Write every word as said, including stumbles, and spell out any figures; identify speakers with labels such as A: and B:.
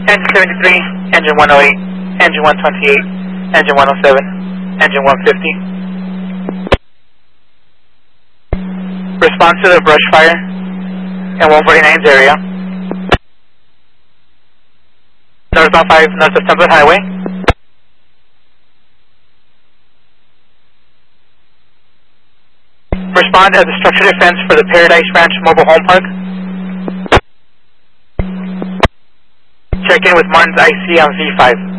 A: Engine seventy-three, engine one oh eight, engine one twenty-eight, engine one oh seven, engine one fifty. Response to the brush fire in one forty-nine's area. Northbound five, north of Template Highway. Respond as a structure defense for the Paradise Ranch Mobile Home Park. Check in with Martin's I C on V five.